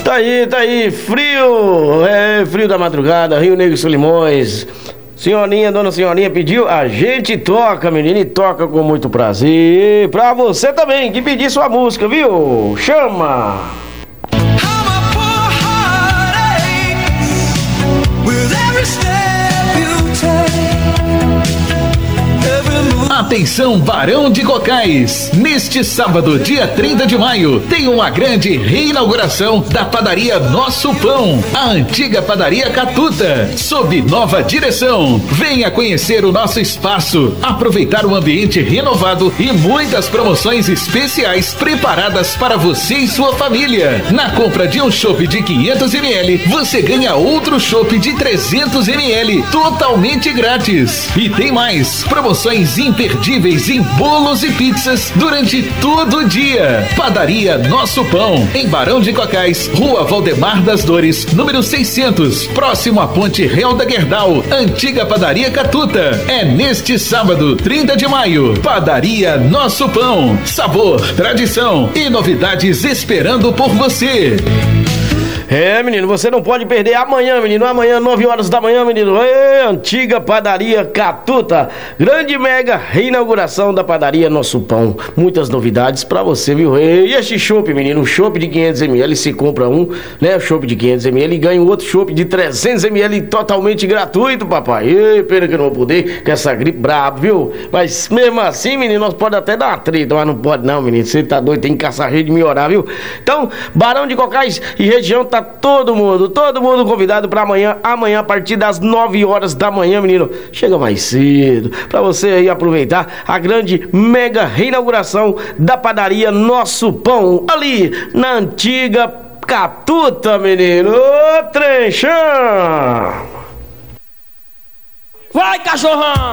Tá aí, frio, frio da madrugada, Rio Negro e Solimões. Senhorinha, dona Senhorinha pediu, a gente toca, menino, e toca com muito prazer. Pra você também, que pedir sua música, viu? Chama! Atenção, Barão de Cocais! Neste sábado, dia 30 de maio, tem uma grande reinauguração da padaria Nosso Pão, a antiga padaria Catuta, sob nova direção. Venha conhecer o nosso espaço, aproveitar o ambiente renovado e muitas promoções especiais preparadas para você e sua família. Na compra de um chopp de 500 ml, você ganha outro chopp de 300 ml, totalmente grátis. E tem mais, promoções imperdíveis em bolos e pizzas durante todo o dia. Padaria Nosso Pão, em Barão de Cocais, Rua Valdemar das Dores, número 600, próximo à Ponte Real da Gerdau, antiga Padaria Catuta. É neste sábado, 30 de maio. Padaria Nosso Pão, sabor, tradição e novidades esperando por você. Menino, você não pode perder amanhã, menino. Amanhã, 9 horas da manhã, menino. Antiga Padaria Catuta. Grande mega reinauguração da padaria Nosso Pão. Muitas novidades pra você, viu? E este chopp, menino, o chopp de 500ml, se compra um, né? O chopp de 500ml e ganha um outro chopp de 300ml totalmente gratuito, papai. Pena que eu não vou poder, com essa gripe brabo, viu? Mas mesmo assim, menino, nós pode até dar uma treta, mas não pode não, menino. Você tá doido, tem que caçar jeito de melhorar, viu? Então, Barão de Cocais e região, tá todo mundo convidado pra amanhã, a partir das 9 horas da manhã, menino. Chega mais cedo, pra você aí aproveitar a grande mega reinauguração da padaria Nosso Pão, ali na antiga Catuta, menino. Ô, Trenchão! Vai, cachorrão!